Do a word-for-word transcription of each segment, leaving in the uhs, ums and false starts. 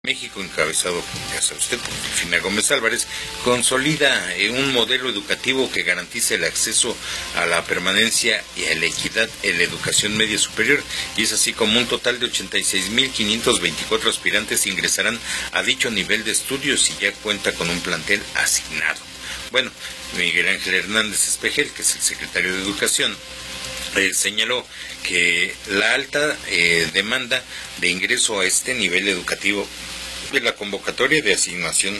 México, encabezado, ya sabe usted, por Delfina Gómez Álvarez, consolida eh, un modelo educativo que garantice el acceso a la permanencia y a la equidad en la educación media superior, y es así como un total de ochenta y seis mil quinientos veinticuatro aspirantes ingresarán a dicho nivel de estudios y ya cuenta con un plantel asignado. Bueno, Miguel Ángel Hernández Espejel, que es el secretario de Educación, Eh, señaló que la alta eh, demanda de ingreso a este nivel educativo de la convocatoria de asignación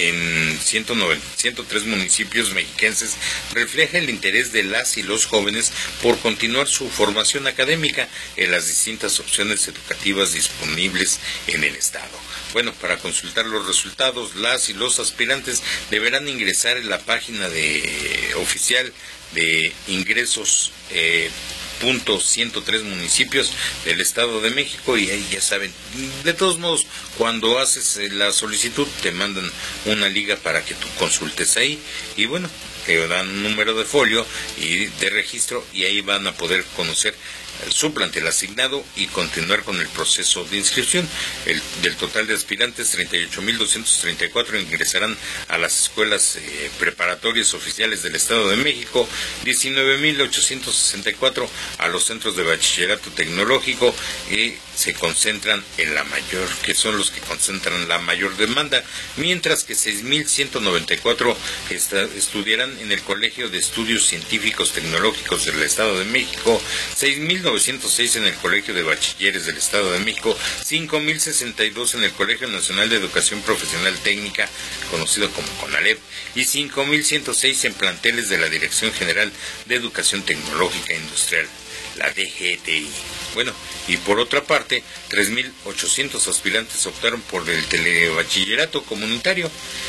en ciento tres municipios mexiquenses refleja el interés de las y los jóvenes por continuar su formación académica en las distintas opciones educativas disponibles en el estado. Bueno, para consultar los resultados, las y los aspirantes deberán ingresar en la página de oficial de ingresos eh, punto ciento tres municipios del Estado de México, y ahí ya saben, de todos modos, cuando haces la solicitud te mandan una liga para que tú consultes ahí, y bueno, te dan un número de folio y de registro, y ahí van a poder conocer su plantel asignado y continuar con el proceso de inscripción. El, del total de aspirantes, treinta y ocho mil doscientos treinta y cuatro ingresarán a las escuelas eh, preparatorias oficiales del Estado de México, diecinueve mil ochocientos sesenta y cuatro a los centros de bachillerato tecnológico, y se concentran en la mayor, que son los que concentran la mayor demanda, mientras que seis mil ciento noventa y cuatro esta, estudiarán en el Colegio de Estudios Científicos Tecnológicos del Estado de México, seis mil novecientos seis en el Colegio de Bachilleres del Estado de México, cinco mil sesenta y dos en el Colegio Nacional de Educación Profesional Técnica, conocido como CONALEP, y cinco mil ciento seis en planteles de la Dirección General de Educación Tecnológica e Industrial, la D G T I. Bueno, y por otra parte, tres mil ochocientos aspirantes optaron por el telebachillerato comunitario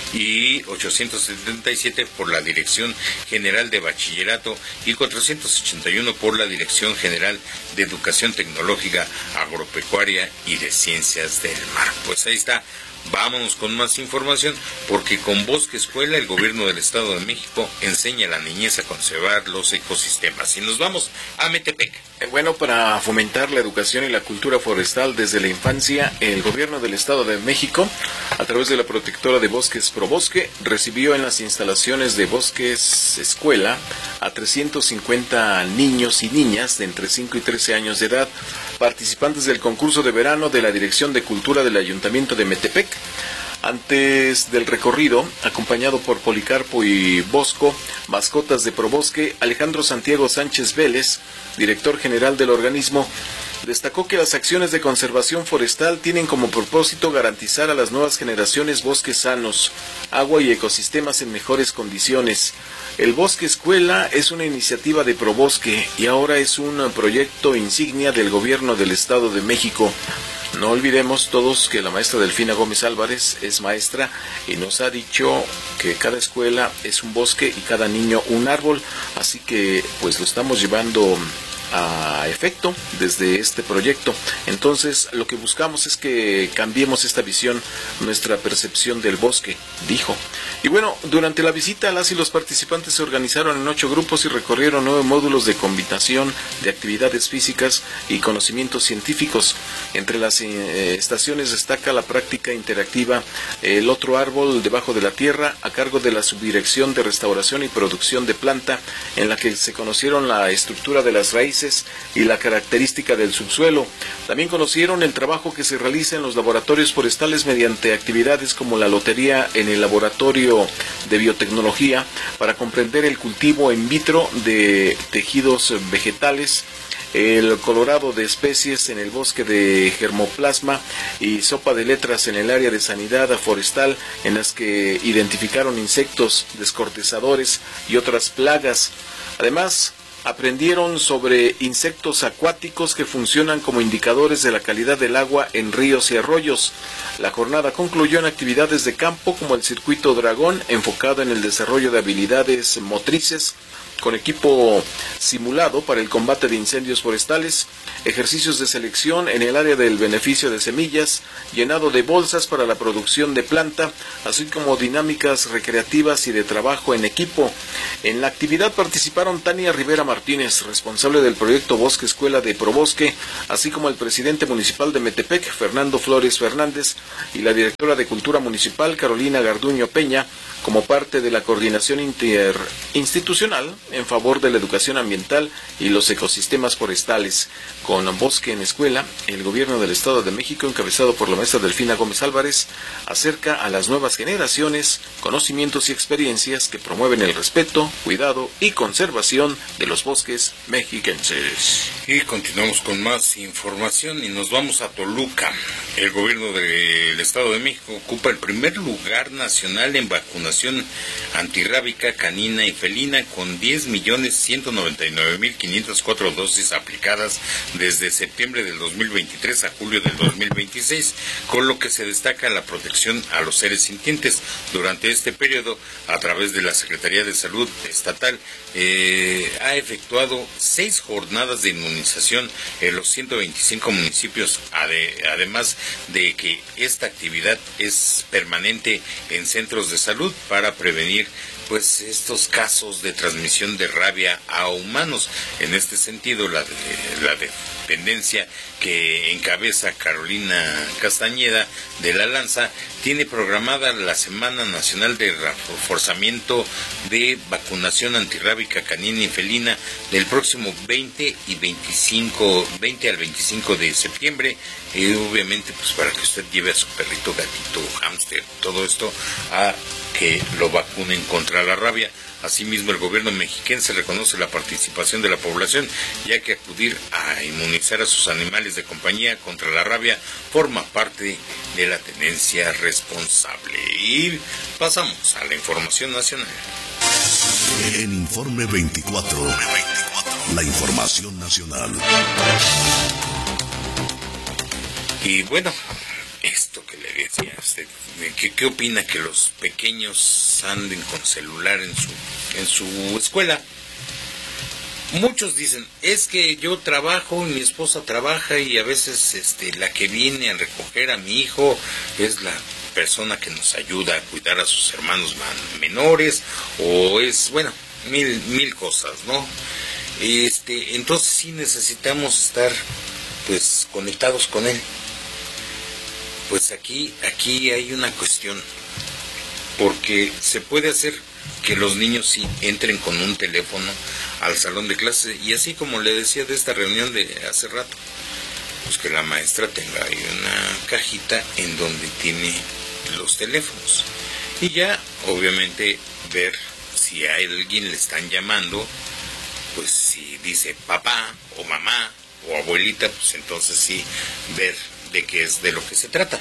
y ochocientos setenta y siete por la Dirección General de Bachillerato y cuatrocientos ochenta y uno por la Dirección General de Educación Tecnológica, Agropecuaria y de Ciencias del Mar. Pues ahí está. Vámonos con más información, porque con Bosque Escuela el gobierno del Estado de México enseña a la niñez a conservar los ecosistemas. Y nos vamos a Metepec. Bueno, para fomentar la educación y la cultura forestal desde la infancia, el gobierno del Estado de México, a través de la protectora de bosques ProBosque, recibió en las instalaciones de Bosques Escuela a trescientos cincuenta niños y niñas de entre cinco y trece años de edad, participantes del concurso de verano de la Dirección de Cultura del Ayuntamiento de Metepec. Antes del recorrido, acompañado por Policarpo y Bosco, mascotas de ProBosque, Alejandro Santiago Sánchez Vélez, director general del organismo, destacó que las acciones de conservación forestal tienen como propósito garantizar a las nuevas generaciones bosques sanos, agua y ecosistemas en mejores condiciones. El Bosque Escuela es una iniciativa de ProBosque y ahora es un proyecto insignia del gobierno del Estado de México. No olvidemos todos que la maestra Delfina Gómez Álvarez es maestra y nos ha dicho que cada escuela es un bosque y cada niño un árbol, así que pues lo estamos llevando a efecto desde este proyecto. Entonces lo que buscamos es que cambiemos esta visión, nuestra percepción del bosque, dijo. Y bueno, durante la visita las y los participantes se organizaron en ocho grupos y recorrieron nueve módulos de combinación de actividades físicas y conocimientos científicos. Entre las eh, estaciones destaca la práctica interactiva El otro árbol debajo de la tierra, a cargo de la Subdirección de Restauración y Producción de Planta, en la que se conocieron la estructura de las raíces y la característica del subsuelo. También conocieron el trabajo que se realiza en los laboratorios forestales mediante actividades como la lotería en el laboratorio de biotecnología para comprender el cultivo in vitro de tejidos vegetales, el colorado de especies en el bosque de germoplasma y sopa de letras en el área de sanidad forestal, en las que identificaron insectos descortezadores y otras plagas. Además, aprendieron sobre insectos acuáticos que funcionan como indicadores de la calidad del agua en ríos y arroyos. La jornada concluyó en actividades de campo como el circuito Dragón, enfocado en el desarrollo de habilidades motrices, con equipo simulado para el combate de incendios forestales, ejercicios de selección en el área del beneficio de semillas, llenado de bolsas para la producción de planta, así como dinámicas recreativas y de trabajo en equipo. En la actividad participaron Tania Rivera Martínez, responsable del proyecto Bosque Escuela de Probosque, así como el presidente municipal de Metepec, Fernando Flores Fernández, y la directora de Cultura Municipal, Carolina Garduño Peña, como parte de la coordinación interinstitucional en favor de la educación ambiental y los ecosistemas forestales. Con Bosque en Escuela, el gobierno del Estado de México, encabezado por la maestra Delfina Gómez Álvarez, acerca a las nuevas generaciones conocimientos y experiencias que promueven el respeto, cuidado y conservación de los bosques mexiquenses. Y continuamos con más información y nos vamos a Toluca. El gobierno del Estado de México ocupa el primer lugar nacional en vacunación antirrábica canina y felina con diez millones ciento noventa y nueve mil quinientas cuatro dosis aplicadas desde septiembre del dos mil veintitrés a julio del dos mil veintiséis, con lo que se destaca la protección a los seres sintientes. Durante este periodo, a través de la Secretaría de Salud Estatal, eh, ha efectuado seis jornadas de inmunización en los ciento veinticinco municipios, ade- además de que esta actividad es permanente en centros de salud para prevenir pues estos casos de transmisión de rabia a humanos. En este sentido, la, la dependencia que encabeza Carolina Castañeda de la Lanza tiene programada la Semana Nacional de Reforzamiento de Vacunación Antirrábica Canina y Felina del próximo veinte y veinticinco, veinte al veinticinco de septiembre, y obviamente pues para que usted lleve a su perrito, gatito, hámster, todo esto, a que lo vacunen contra la rabia. Asimismo, el gobierno mexiquense reconoce la participación de la población, ya que acudir a inmunizar a sus animales de compañía contra la rabia forma parte de la tenencia responsable. Y pasamos a la información nacional. En Informe veinticuatro, la información nacional. Y bueno, esto que le decía a usted, ¿qué, qué opina que los pequeños anden con celular en su en su escuela? Muchos dicen, es que yo trabajo y mi esposa trabaja y a veces este la que viene a recoger a mi hijo es la persona que nos ayuda a cuidar a sus hermanos menores, o es, bueno, mil mil cosas, ¿no? Este, entonces sí necesitamos estar pues conectados con él. Pues aquí, aquí hay una cuestión, porque se puede hacer que los niños sí entren con un teléfono al salón de clase, y así como le decía de esta reunión de hace rato, pues que la maestra tenga ahí una cajita en donde tiene los teléfonos, y ya obviamente ver si a alguien le están llamando, pues si dice papá o mamá o abuelita, pues entonces sí ver de qué es de lo que se trata.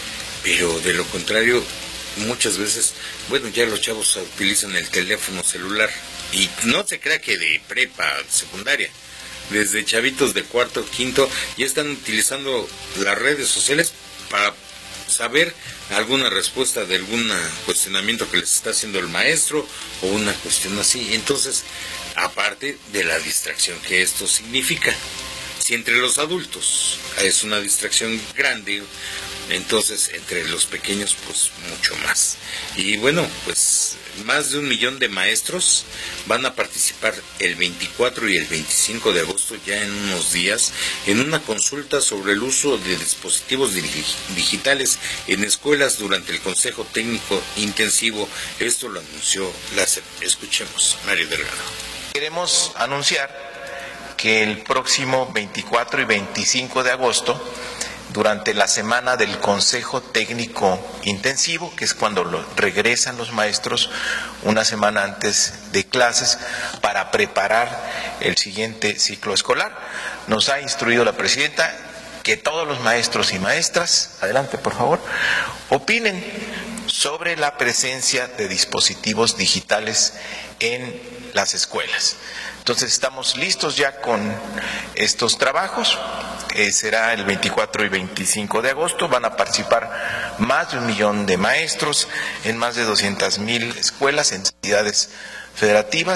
Pero de lo contrario, muchas veces, bueno, ya los chavos utilizan el teléfono celular, y no se crea que de prepa, secundaria, desde chavitos de cuarto, quinto, ya están utilizando las redes sociales para saber alguna respuesta de algún cuestionamiento que les está haciendo el maestro o una cuestión así. Entonces, aparte de la distracción que esto significa, si entre los adultos es una distracción grande, entonces entre los pequeños pues mucho más. Y bueno, pues más de un millón de maestros van a participar el veinticuatro y el veinticinco de agosto, ya en unos días, en una consulta sobre el uso de dispositivos digitales en escuelas durante el Consejo Técnico Intensivo. Esto lo anunció la S E P. Escuchemos, Mario Delgado. Queremos anunciar que el próximo veinticuatro y veinticinco de agosto, durante la semana del Consejo Técnico Intensivo, que es cuando lo, regresan los maestros una semana antes de clases para preparar el siguiente ciclo escolar, nos ha instruido la presidenta que todos los maestros y maestras, adelante por favor, opinen sobre la presencia de dispositivos digitales en las escuelas. Entonces estamos listos ya con estos trabajos, eh, será el veinticuatro y veinticinco de agosto, van a participar más de un millón de maestros en más de doscientas mil escuelas, en entidades federativas,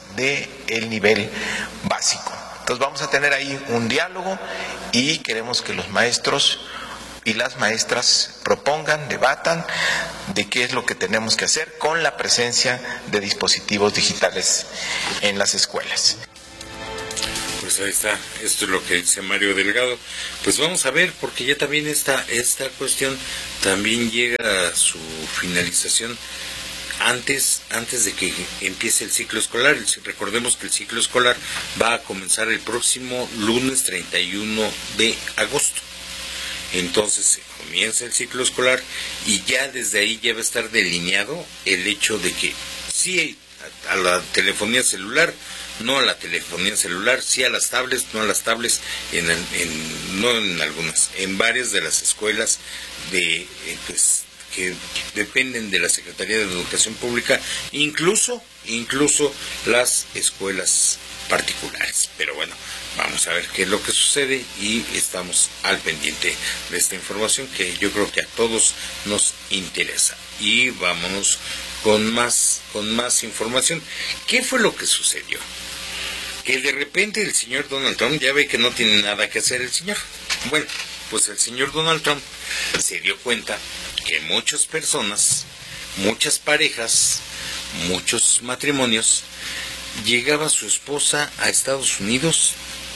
del nivel básico. Entonces vamos a tener ahí un diálogo y queremos que los maestros y las maestras propongan, debatan de qué es lo que tenemos que hacer con la presencia de dispositivos digitales en las escuelas. Pues ahí está, esto es lo que dice Mario Delgado. Pues vamos a ver, porque ya también esta, esta cuestión también llega a su finalización antes, antes de que empiece el ciclo escolar. Recordemos que el ciclo escolar va a comenzar el próximo lunes treinta y uno de agosto. Entonces se comienza el ciclo escolar y ya desde ahí ya va a estar delineado el hecho de que sí a la telefonía celular, no a la telefonía celular, sí a las tablets, no a las tablets, en, en, no en algunas, en varias de las escuelas de eh, pues que dependen de la Secretaría de Educación Pública, incluso, incluso las escuelas particulares. Pero bueno, vamos a ver qué es lo que sucede y estamos al pendiente de esta información que yo creo que a todos nos interesa. Y vámonos con más, con más información. ¿Qué fue lo que sucedió? Que de repente el señor Donald Trump ya ve que no tiene nada que hacer el señor. Bueno, pues el señor Donald Trump se dio cuenta que muchas personas, muchas parejas, muchos matrimonios, llegaba su esposa a Estados Unidos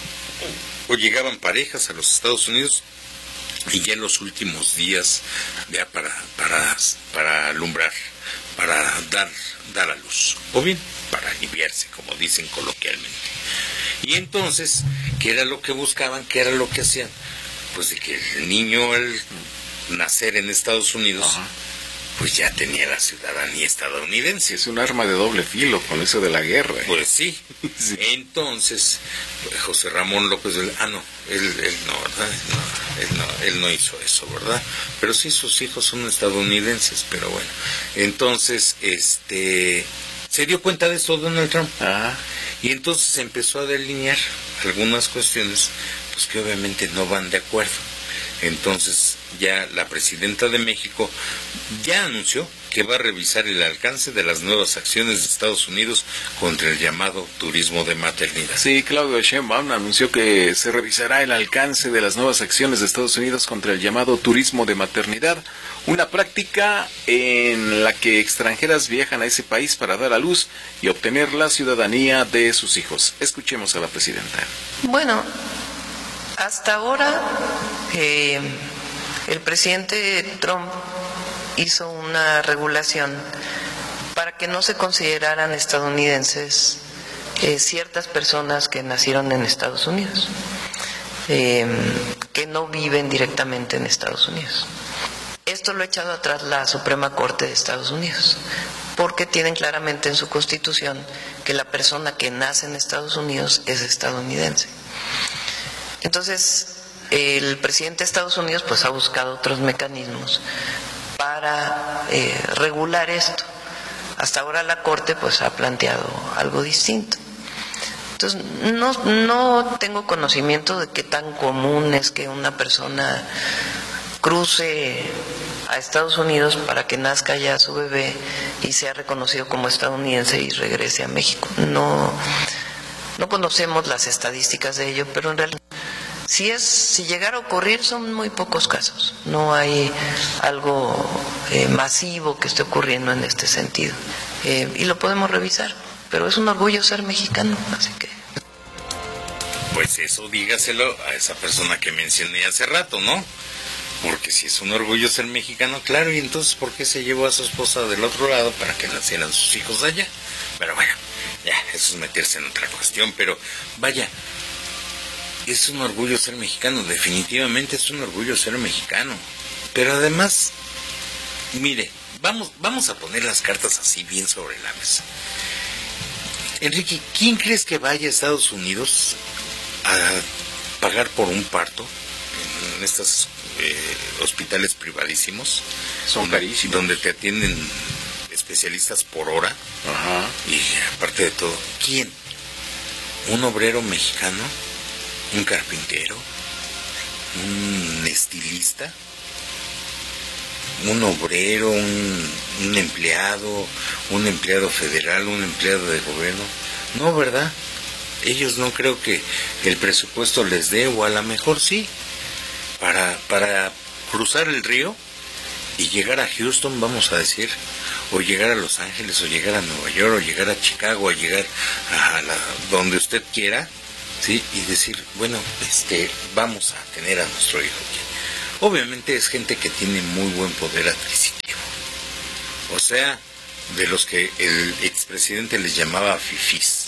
o llegaban parejas a los Estados Unidos y ya en los últimos días ya para, para, para alumbrar, para dar, dar a luz, o bien para aliviarse, como dicen coloquialmente. Y entonces, ¿qué era lo que buscaban? ¿Qué era lo que hacían? Pues de que el niño al nacer en Estados Unidos, ajá, pues ya tenía la ciudadanía estadounidense. Es un arma de doble filo con eso de la guerra. ¿eh? Pues sí. sí. Entonces, pues José Ramón López, ah no, él, él no, ¿verdad? No, él no, él no hizo eso, ¿verdad? Pero sí, sus hijos son estadounidenses, pero bueno. Entonces, este, se dio cuenta de esto Donald Trump. Ah. Y entonces empezó a delinear algunas cuestiones, pues que obviamente no van de acuerdo. Entonces ya la presidenta de México ya anunció que va a revisar el alcance de las nuevas acciones de Estados Unidos contra el llamado turismo de maternidad. Sí, Claudio Sheinbaum anunció que se revisará el alcance de las nuevas acciones de Estados Unidos contra el llamado turismo de maternidad, una práctica en la que extranjeras viajan a ese país para dar a luz y obtener la ciudadanía de sus hijos. Escuchemos a la presidenta. Bueno, hasta ahora eh, el presidente Trump hizo una regulación para que no se consideraran estadounidenses eh, ciertas personas que nacieron en Estados Unidos, eh, que no viven directamente en Estados Unidos. Esto lo ha echado atrás la Suprema Corte de Estados Unidos, porque tienen claramente en su Constitución que la persona que nace en Estados Unidos es estadounidense. Entonces, el presidente de Estados Unidos pues ha buscado otros mecanismos para eh, regular esto. Hasta ahora la Corte pues ha planteado algo distinto. Entonces, no, no tengo conocimiento de qué tan común es que una persona cruce a Estados Unidos para que nazca ya su bebé y sea reconocido como estadounidense y regrese a México. No, no conocemos las estadísticas de ello, pero en realidad Si es, si llegara a ocurrir, son muy pocos casos. No hay algo eh, masivo que esté ocurriendo en este sentido. Eh, y lo podemos revisar, pero es un orgullo ser mexicano, así que... Pues eso dígaselo a esa persona que mencioné hace rato, ¿no? Porque si es un orgullo ser mexicano, claro, y entonces ¿por qué se llevó a su esposa del otro lado para que nacieran sus hijos allá? Pero bueno, ya, eso es meterse en otra cuestión, pero vaya... Es un orgullo ser mexicano, definitivamente es un orgullo ser mexicano. Pero además, mire, vamos, vamos a poner las cartas así bien sobre la mesa. Enrique, ¿quién crees que vaya a Estados Unidos a pagar por un parto en estos eh, hospitales privadísimos? Son donde, carísimos. Donde te atienden especialistas por hora. Ajá. Y aparte de todo, ¿quién? ¿Un obrero mexicano? ¿Un carpintero? ¿Un estilista? ¿Un obrero? Un, ¿Un empleado? ¿Un empleado federal? ¿Un empleado de gobierno? No, ¿verdad? Ellos no creo que el presupuesto les dé, o a lo mejor sí, para, para cruzar el río y llegar a Houston, vamos a decir, o llegar a Los Ángeles, o llegar a Nueva York, o llegar a Chicago, o llegar a la, donde usted quiera, ¿sí? Y decir, bueno, este, vamos a tener a nuestro hijo aquí. Obviamente es gente que tiene muy buen poder adquisitivo. O sea, de los que el expresidente les llamaba fifís.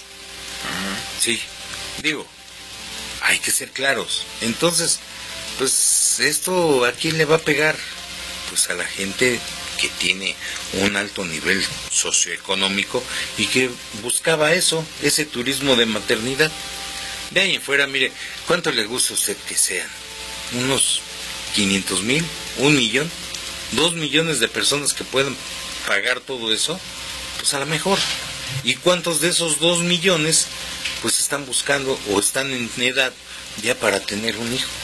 Sí, digo, hay que ser claros. Entonces, pues, ¿esto a quién le va a pegar? Pues a la gente que tiene un alto nivel socioeconómico y que buscaba eso, ese turismo de maternidad. De ahí en fuera, mire, ¿cuánto le gusta a usted que sean? ¿Unos quinientos mil? ¿Un millón? ¿Dos millones de personas que puedan pagar todo eso? Pues a lo mejor. ¿Y cuántos de esos dos millones pues están buscando o están en edad ya para tener un hijo?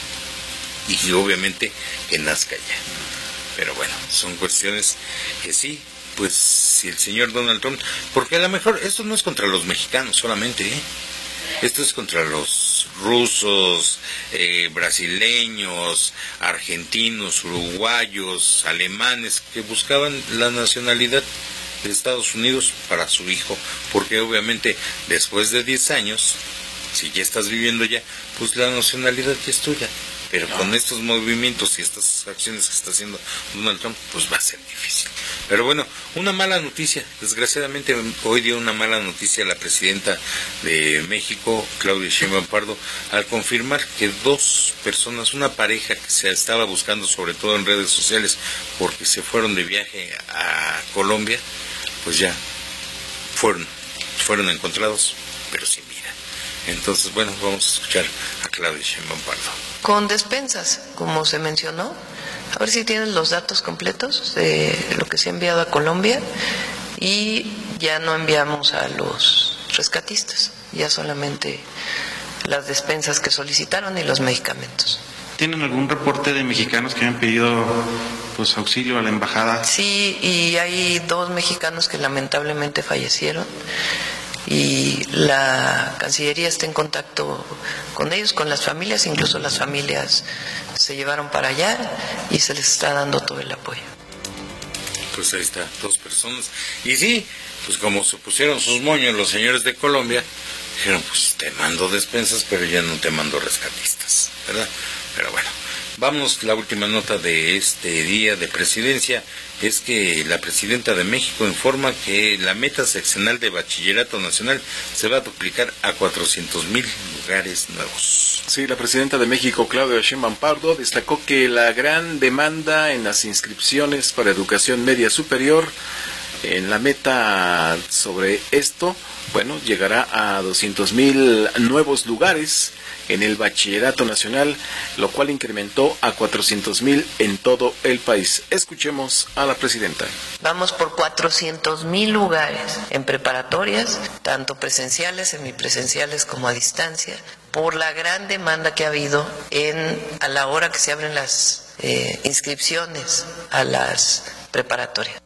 Y obviamente que nazca ya. Pero bueno, son cuestiones que sí, pues si el señor Donald Trump, porque a lo mejor esto no es contra los mexicanos solamente, ¿eh? Esto es contra los rusos, eh, brasileños, argentinos, uruguayos, alemanes, que buscaban la nacionalidad de Estados Unidos para su hijo, porque obviamente después de diez años, si ya estás viviendo ya, pues la nacionalidad ya es tuya. Pero no. Con estos movimientos y estas acciones que está haciendo Donald Trump, pues va a ser difícil. Pero bueno, una mala noticia. Desgraciadamente hoy dio una mala noticia la presidenta de México, Claudia Sheinbaum Pardo, al confirmar que dos personas, una pareja que se estaba buscando sobre todo en redes sociales porque se fueron de viaje a Colombia, pues ya fueron, fueron encontrados, pero sin vida. Entonces, bueno, vamos a escuchar a Claudia Sheinbaum Pardo. Con despensas, como se mencionó, a ver si tienen los datos completos de lo que se ha enviado a Colombia, y ya no enviamos a los rescatistas, ya solamente las despensas que solicitaron y los medicamentos. ¿Tienen algún reporte de mexicanos que han pedido pues auxilio a la embajada? Sí, y hay dos mexicanos que lamentablemente fallecieron. Y la Cancillería está en contacto con ellos, con las familias, incluso las familias se llevaron para allá y se les está dando todo el apoyo. Pues ahí está, dos personas. Y sí, pues como se pusieron sus moños los señores de Colombia, dijeron, pues te mando despensas, pero ya no te mando rescatistas, ¿verdad? Pero bueno, vamos, la última nota de este día de presidencia es que la presidenta de México informa que la meta seccional de bachillerato nacional se va a duplicar a cuatrocientos mil lugares nuevos. Sí, la presidenta de México, Claudia Sheinbaum Pardo, destacó que la gran demanda en las inscripciones para educación media superior, en la meta sobre esto, bueno, llegará a doscientos mil nuevos lugares en el bachillerato nacional, lo cual incrementó a cuatrocientos mil en todo el país. Escuchemos a la presidenta. Vamos por cuatrocientos mil lugares en preparatorias, tanto presenciales, semipresenciales como a distancia, por la gran demanda que ha habido en a la hora que se abren las eh, inscripciones a las preparatorias.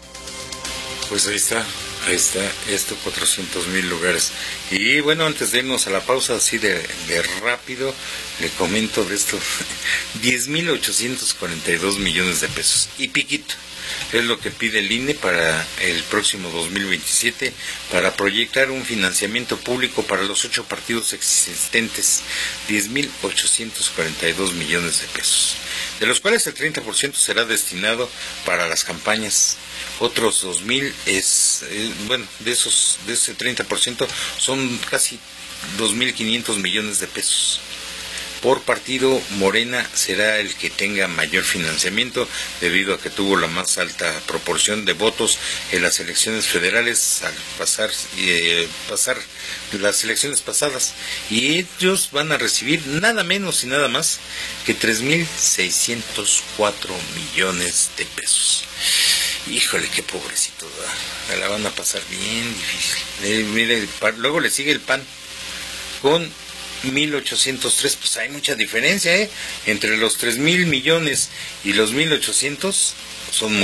Pues ahí está, ahí está, esto, cuatrocientos mil lugares. Y bueno, antes de irnos a la pausa, así de, de rápido, le comento de estos diez mil ochocientos cuarenta y dos millones de pesos. Y piquito, es lo que pide el I N E para el próximo dos mil veintisiete, para proyectar un financiamiento público para los ocho partidos existentes, diez mil ochocientos cuarenta y dos millones de pesos, de los cuales el treinta por ciento será destinado para las campañas. Otros dos mil es, eh, bueno, de esos, de ese treinta por ciento son casi dos mil quinientos millones de pesos. Por partido, Morena será el que tenga mayor financiamiento debido a que tuvo la más alta proporción de votos en las elecciones federales al pasar, eh, pasar las elecciones pasadas. Y ellos van a recibir nada menos y nada más que tres mil seiscientos cuatro millones de pesos. Híjole, qué pobrecito, ¿verdad? La van a pasar bien difícil. Eh, mire, luego le sigue el P A N con mil ochocientos tres, pues hay mucha diferencia, ¿eh? Entre los tres mil millones y los mil ochocientos son mucho.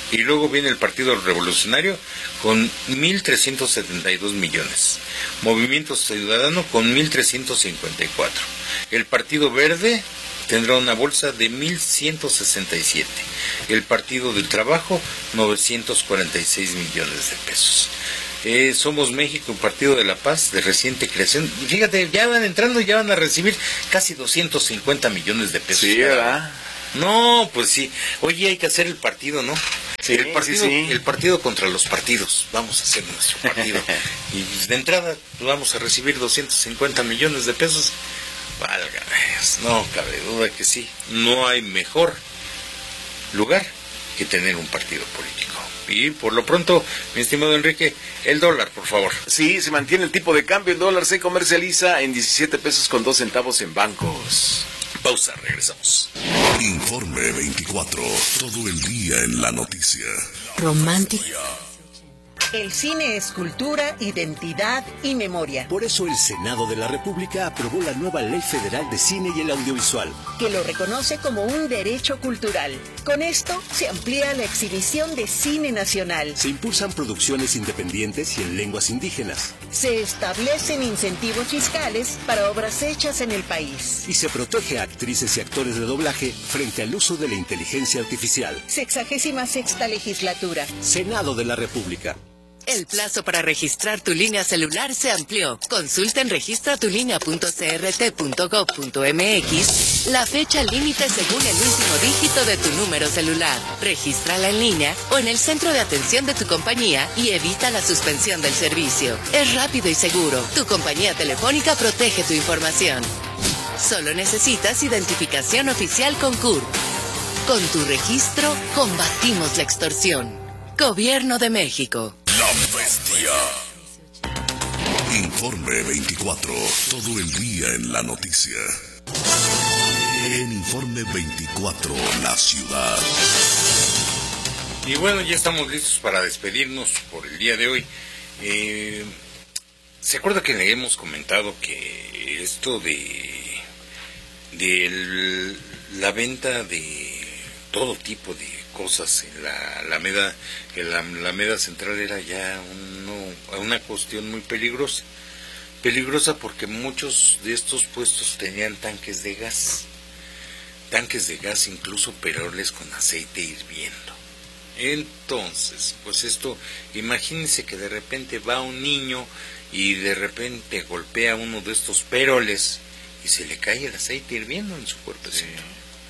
Y luego viene el Partido Revolucionario con mil trescientos setenta y dos millones. Movimiento Ciudadano con mil trescientos cincuenta y cuatro. El Partido Verde tendrá una bolsa de mil ciento sesenta y siete. El Partido del Trabajo, novecientos cuarenta y seis millones de pesos. Eh, Somos México, un Partido de la Paz de reciente creación. Fíjate, ya van entrando y ya van a recibir casi doscientos cincuenta millones de pesos. Sí, ¿verdad? No, pues sí. Oye, hay que hacer el partido, ¿no? Sí, el partido, sí, sí. el partido contra los partidos. Vamos a hacer nuestro partido. Y de entrada vamos a recibir doscientos cincuenta millones de pesos. Válgame, no cabe duda que sí. No hay mejor lugar que tener un partido político. Y por lo pronto, mi estimado Enrique, el dólar, por favor. Sí, se mantiene el tipo de cambio. El dólar se comercializa en diecisiete pesos con dos centavos en bancos. Pausa, regresamos. Informe veinticuatro, todo el día en la noticia. Romántico. El cine es cultura, identidad y memoria. Por eso el Senado de la República aprobó la nueva Ley Federal de Cine y el Audiovisual, que lo reconoce como un derecho cultural. Con esto se amplía la exhibición de cine nacional. Se impulsan producciones independientes y en lenguas indígenas. Se establecen incentivos fiscales para obras hechas en el país. Y se protege a actrices y actores de doblaje frente al uso de la inteligencia artificial. Sexagésima sexta legislatura. Senado de la República. El plazo para registrar tu línea celular se amplió. Consulta en registra tu línea punto c r t punto gob punto m x la fecha límite según el último dígito de tu número celular. Regístrala en línea o en el centro de atención de tu compañía y evita la suspensión del servicio. Es rápido y seguro. Tu compañía telefónica protege tu información. Solo necesitas identificación oficial con C U R P. Con tu registro, combatimos la extorsión. Gobierno de México. La Bestia. Informe veinticuatro, todo el día en la noticia. En Informe veinticuatro, la ciudad. Y bueno, ya estamos listos para despedirnos por el día de hoy. Eh, ¿Se acuerda que le hemos comentado que esto de, de el, la venta de todo tipo de cosas en la Alameda, que la Alameda Central era ya uno, una cuestión muy peligrosa, peligrosa porque muchos de estos puestos tenían tanques de gas, tanques de gas incluso peroles con aceite hirviendo? Entonces, pues esto, imagínense que de repente va un niño y de repente golpea uno de estos peroles y se le cae el aceite hirviendo en su cuerpecito. Sí.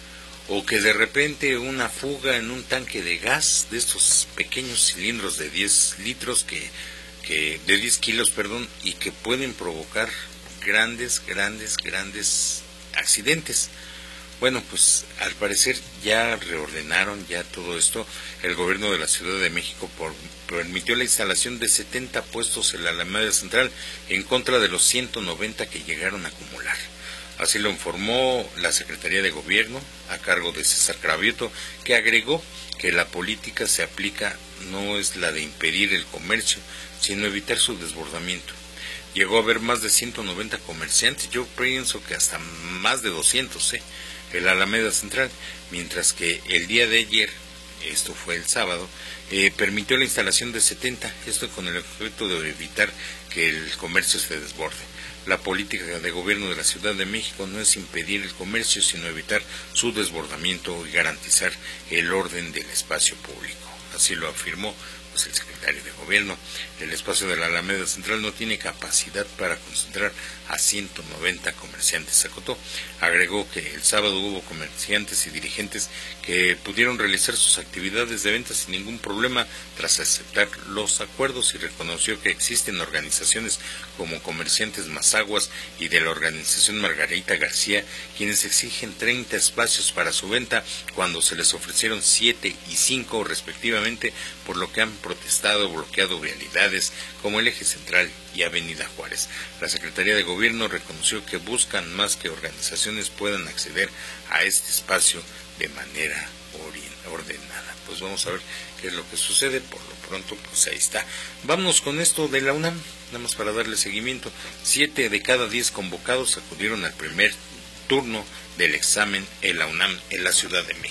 O que de repente una fuga en un tanque de gas, de estos pequeños cilindros de diez litros, que, que de diez kilos, perdón, y que pueden provocar grandes, grandes, grandes accidentes. Bueno, pues al parecer ya reordenaron ya todo esto. El gobierno de la Ciudad de México por, permitió la instalación de setenta puestos en la Alameda Central en contra de los ciento noventa que llegaron a acumular. Así lo informó la Secretaría de Gobierno, a cargo de César Cravioto, que agregó que la política se aplica no es la de impedir el comercio, sino evitar su desbordamiento. Llegó a haber más de ciento noventa comerciantes, yo pienso que hasta más de doscientos, ¿eh? en la Alameda Central, mientras que el día de ayer, esto fue el sábado, eh, permitió la instalación de setenta, esto con el objeto de evitar que el comercio se desborde. La política de gobierno de la Ciudad de México no es impedir el comercio, sino evitar su desbordamiento y garantizar el orden del espacio público. Así lo afirmó pues, el secretario de Gobierno. El espacio de la Alameda Central no tiene capacidad para concentrar a ciento noventa comerciantes, acotó. Agregó que el sábado hubo comerciantes y dirigentes que pudieron realizar sus actividades de venta sin ningún problema tras aceptar los acuerdos, y reconoció que existen organizaciones como Comerciantes Mazaguas y de la organización Margarita García, quienes exigen treinta espacios para su venta cuando se les ofrecieron siete y cinco respectivamente, por lo que han protestado, bloqueado vialidades como el Eje Central y Avenida Juárez. La Secretaría de Gobierno reconoció que buscan más que organizaciones puedan acceder a este espacio de manera ordenada. Pues vamos a ver qué es lo que sucede. Por lo pronto, pues ahí está. Vamos con esto de la UNAM, nada más para darle seguimiento. Siete de cada diez convocados acudieron al primer turno del examen en la UNAM en la Ciudad de México.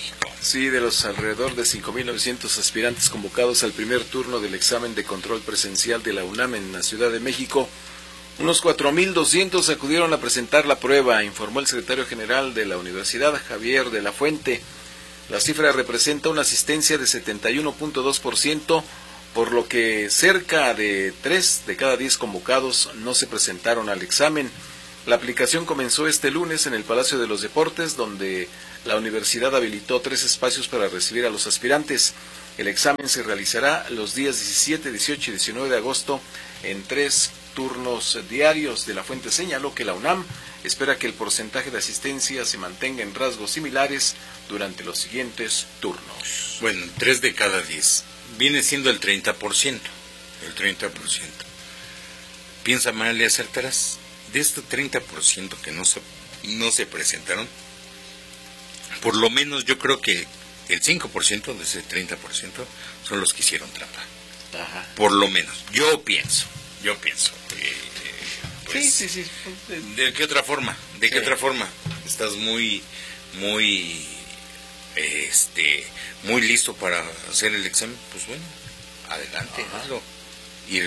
Sí, de los alrededor de cinco mil novecientos aspirantes convocados al primer turno del examen de control presencial de la UNAM en la Ciudad de México, unos cuatro mil doscientos acudieron a presentar la prueba, informó el secretario general de la universidad, Javier de la Fuente. La cifra representa una asistencia de setenta y uno punto dos por ciento, por lo que cerca de tres de cada diez convocados no se presentaron al examen. La aplicación comenzó este lunes en el Palacio de los Deportes, donde la universidad habilitó tres espacios para recibir a los aspirantes. El examen se realizará los días diecisiete, dieciocho y diecinueve de agosto en tres turnos diarios. De la Fuente señaló que la UNAM espera que el porcentaje de asistencia se mantenga en rasgos similares durante los siguientes turnos. Bueno, tres de cada diez. Viene siendo el treinta por ciento. El treinta por ciento. Piensa mal y acertarás. De este treinta por ciento que no se, no se presentaron, por lo menos yo creo que el cinco por ciento de ese treinta por ciento son los que hicieron trampa. Ajá. Por lo menos. Yo pienso. Yo pienso. Eh, pues, sí, sí, sí. ¿De qué otra forma? ¿De qué sí. otra forma? Estás muy, muy, este, muy listo para hacer el examen. Pues bueno, adelante, Ajá. hazlo. Y,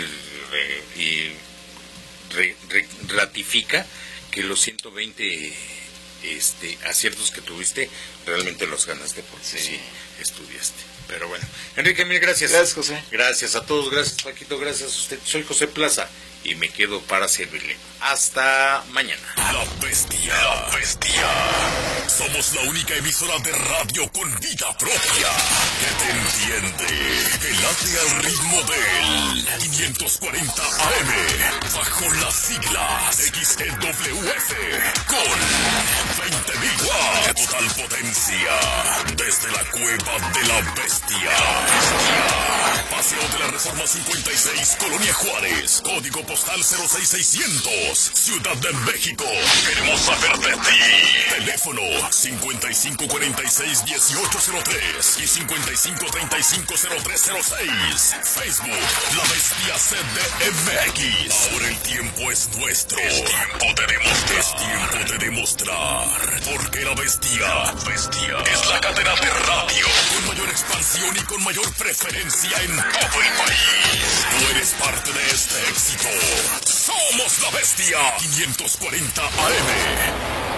y re, re, ratifica que los ciento veinte este, aciertos que tuviste realmente los ganaste porque sí, sí estudiaste. Pero bueno, Enrique, mil gracias. Gracias, José. Gracias a todos, gracias, Paquito, gracias a usted. Soy José Plaza y me quedo para servirle. Hasta mañana. La Bestia. La Bestia. Somos la única emisora de radio con vida propia que te entiende, que late al ritmo del quinientos cuarenta A M, bajo las siglas X E W F, con veinte mil watts de total potencia, desde la cueva de la Bestia. Paseo de la Reforma cincuenta y seis, Colonia Juárez, código postal cero seis seiscientos, Ciudad de México. Queremos saber de ti. Teléfono cincuenta y cinco cuarenta y seis dieciocho cero tres y cincuenta y cinco treinta y cinco cero tres cero seis. Facebook, La Bestia C D M X. Ahora el tiempo es nuestro. Es tiempo de demostrar. Es tiempo de demostrar. Porque La Bestia, la Bestia es la cadena de radio con mayor expansión y con mayor preferencia en todo el país. Tú eres parte de este éxito. Somos La Bestia quinientos cuarenta A M.